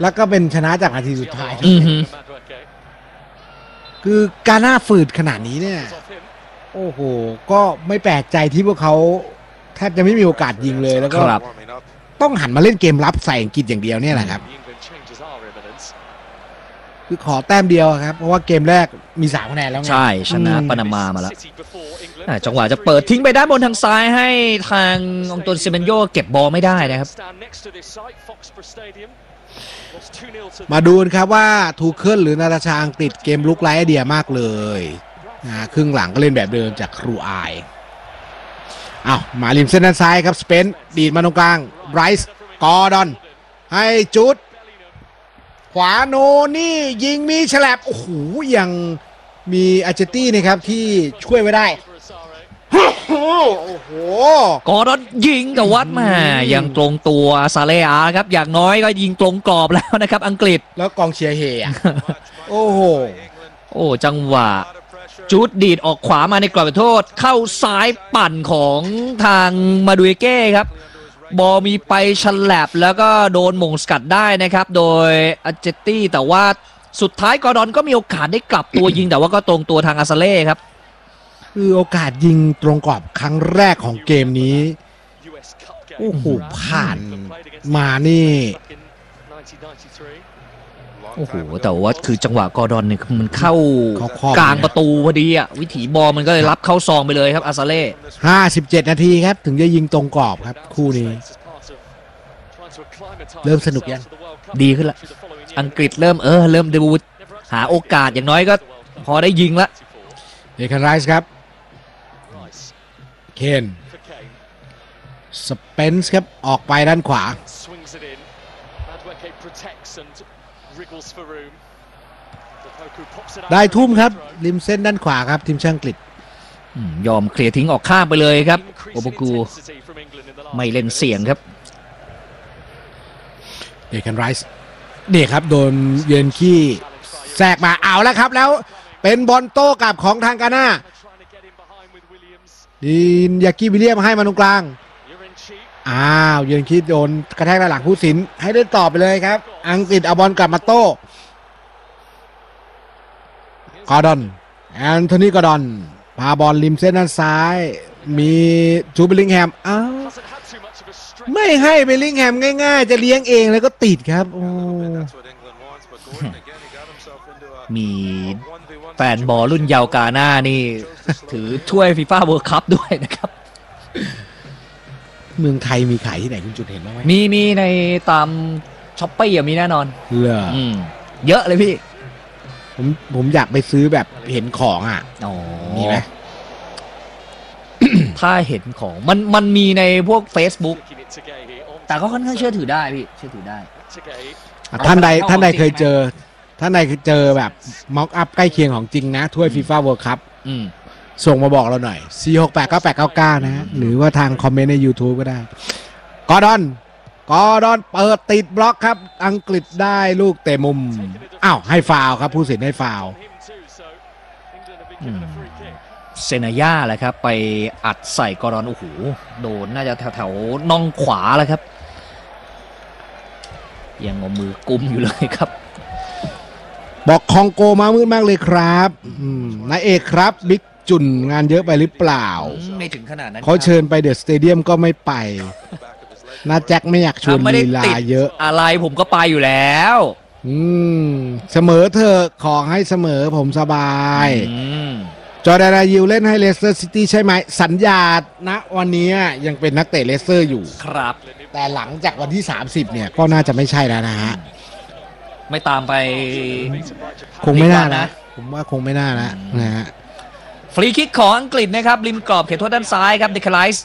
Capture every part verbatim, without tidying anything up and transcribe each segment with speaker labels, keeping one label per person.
Speaker 1: แล้วก็เป็นชนะจากนาทีสุดท้าย
Speaker 2: อือฮึ
Speaker 1: คือกาน่าฝืดขนาดนี้เนี่ยโอ้โหก็ไม่แปลกใจที่พวกเขาแทบจะไม่มีโอกาสยิงเลยแล้วก็
Speaker 2: ครับ
Speaker 1: ต้องหันมาเล่นเกมรับใส่อังกฤษอย่างเดียวเนี่ยแหละครับคือขอแต้มเดียวครับเพราะว่าเกมแรกมีสามคะแนนแล้วไง
Speaker 2: ใช่ชนะปานามามาแล้วอ่ะจังหวะจะเปิดทิ้งไปด้านบนทางซ้ายให้ทางองตวนเซเมนโยเก็บบอลไม่ได้นะครับ
Speaker 1: มาดูกันครับว่าทูเคิลหรือนาตาชาอังกฤษเกมลุกไร้ไอเดียมากเลยนะครึ่งหลังก็เล่นแบบเดิมจากครูอายอ้าวมาริมเส้นด้านซ้ายครับสเปนดีดมาตรงกลางไบรซ์กอร์ดอนให้จุดขวาโนนี่ยิงมีฉลับโอ้โหยังมีอาร์เจตี้นะครับที่ช่วยไว้ได้โอ้โห
Speaker 2: กอร์ดอนยิงแต่วัดมายังตรงตัวซาเลอาครับอย่างน้อยก็ยิงตรงกรอบแล้วนะครับอังกฤษ
Speaker 1: แล้วกองเชียร์เฮอะโอ้โห
Speaker 2: โอ้จังหวะจุดดีดออกขวามาในกรอบโทษเข้าซ้ายปั่นของทางมาดูเอเก้ครับบอลมีไปฉลับแล้วก็โดนหม่งสกัดได้นะครับโดยอาร์เจตี้แต่ว่าสุดท้ายกอร์ดอนก็มีโอกาสได้กลับตัวยิงแต่ว่าก็ตรงตัวทางอาซาเล่ครับ
Speaker 1: คือโอกาสยิงตรงกรอบครั้งแรกของเกมนี้โอ้โหผ่านมานี่
Speaker 2: โอ้โหแต่ว่าคือจังหวะกอร์ดอนเนี่ยมันเข้ากลางประตูพอดีอ่ะวิถีบอลมันก็เลยรับเข้าซองไปเลยครับอาซาเล่
Speaker 1: ห้าสิบเจ็ดนาทีครับถึงจะยิงตรงกรอบครับคู่นี้เริ่มสนุกยัง
Speaker 2: ดีขึ้นละอังกฤษเริ่มเออเริ่มเดบูตหาโอกาสอย่างน้อยก็พอได้ยิงละ
Speaker 1: เดคันไรส์ครับเคนสเปนส์ครับออกไปด้านขวาได้ทุ่มครับริมเส้นด้านขวาครับทีมชาติอังกฤษ
Speaker 2: ยอมเคลียร์ทิ้งออกข้างไปเลยครับโอโบกูไม่เล่นเสี่ยงครับ
Speaker 1: เดคันไรส์เด็กครับโดนเยนขี้แทรกมาเอาแล้วครับแล้วเป็นบอลโต้กลับของทางกาน่าดินยากิวิลเลียมให้มาตรงกลางอ้าวเยนขี้โดนกระแทกด้านหลังผู้สินให้เล่นต่อไปเลยครับอังกฤษเอาบอลกลับมาโต้กอร์ดอนแอนโทนีกอร์ดอนพาบอลริมเส้นด้านซ้ายมีจูเบลลิงแฮมอ้าวไม่ให้เบลลิงแฮมง่ายๆจะเลี้ยงเองแล้วก็ติดครับโอ้
Speaker 2: มีแฟนบอลรุ่นเยาวกาหน้านี่ถือถ้วยฟีฟ่าเวิลด์คัพด้วยนะครับ
Speaker 1: เมืองไทยมีขายที่ไหนคุณจุดเห็นบ้างไหม
Speaker 2: มีมีในตามช้อปปี้มีแน่นอน
Speaker 1: เหรอ
Speaker 2: เยอะเลยพี่
Speaker 1: ผมผมอยากไปซื้อแบบเห็นของอ่ะมีไหม
Speaker 2: ถ้าเห็นของมันมันมีในพวก Facebook แต่ก็ค่อนข้างเชื่อถือได้พี่เชื่อถือได้
Speaker 1: ท่านใดท่านใดเคยเจอท่านใดเคยเจอแบบม็อกอัพใกล้เคียงของจริงนะถ้วยฟีฟ่าเวิลด์คัพส่งมาบอกเราหน่อย สี่ หก แปด เก้า แปด เก้า เก้า นะหรือว่าทางคอมเมนต์ใน YouTube ก็ได้กอร์ดอนกอร์ดอนเปิดติดบล็อกครับอังกฤษได้ลูกเตะมุมอ้าวให้ฟาวครับผู้สินให้ฟาว
Speaker 2: เซนาย่าแหละครับไปอัดใส่กอร์ดอนโอ้โหโดนน่าจะแถวๆน่องขวาแล้วครับยังเอามือกุมอยู่เลยครับ
Speaker 1: บอกคองโกมามืดมากเลยครับนายเอกครับบิ๊กจุนงานเยอะไปหรือเปล่า
Speaker 2: ไม่ถึงขนาดนั้น
Speaker 1: เขาเชิญไปเดอะสเตเดียมก็ไม่ไปนาแจ็คไม่อยากชวนลีลาเยอะ
Speaker 2: อะไรผมก็ไปอยู่แล้ว
Speaker 1: อืมเสมอเถอะขอให้เสมอผมสบายจอร์แดน อายิวเล่นให้เลสเตอร์ซิตี้ใช่ไหมสัญญาณวันนี้ยังเป็นนักเตะเลสเตอร์อยู่
Speaker 2: ครับ
Speaker 1: แต่หลังจากวันที่สามสิบเนี่ยก็น่าจะไม่ใช่แล้วนะฮะ
Speaker 2: ไม่ตามไป
Speaker 1: คงไม่น่านะผมว่าคงไม่น่านะนะฮะ
Speaker 2: ฟรีคิกของอังกฤษนะครับริมกรอบเขตโทษด้านซ้ายครับเดคไลส์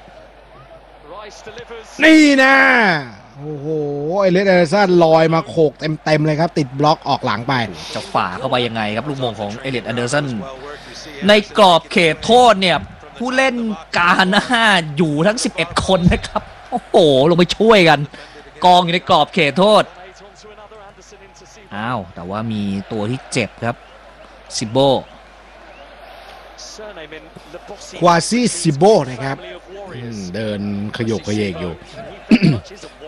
Speaker 1: นี่นะโอ้โหไอเลสเอเดอร์สันลอยมาโขกเต็มๆเลยครับติดบล็อกออกหลังไป
Speaker 2: จะฝ่าเข้าไปยังไงครับลูกมงของเอเลสแอนเดอร์สันในกรอบเขตโทษเนี่ยผู้เล่นกาหน้าอยู่ทั้งสิบเอ็ดคนนะครับโอ้โหลงไปช่วยกันกองอยู่ในกรอบเขตโทษอ้าวแต่ว่ามีตัวที่เจ็บครับซิโบ
Speaker 1: ควาซี่ซิโบนะครับเดินขยกขยเยกอยู่